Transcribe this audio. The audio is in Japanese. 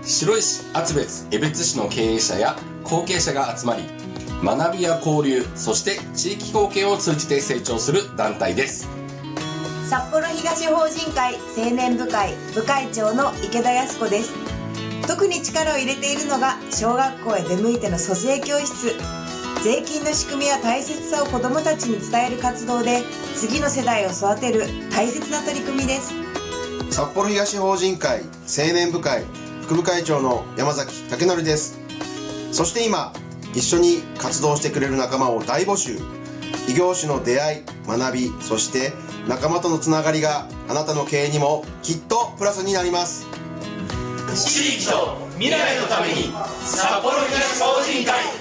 白石、厚別、江別市の経営者や後継者が集まり、学びや交流、そして地域貢献を通じて成長する団体です。 札幌東法人会青年部会部会長の池田康子です。特に力を入れているのが小学校へ出向いての租税教室。税金の仕組みや大切さを子どもたちに伝える活動で、次の世代を育てる大切な取り組みです。 札幌東法人会青年部会副部会長の山崎武則です。そして今一緒に活動してくれる仲間を大募集。異業種の出会い、学び、そして仲間とのつながりがあなたの経営にもきっとプラスになります。 地域と未来のために札幌東法人会。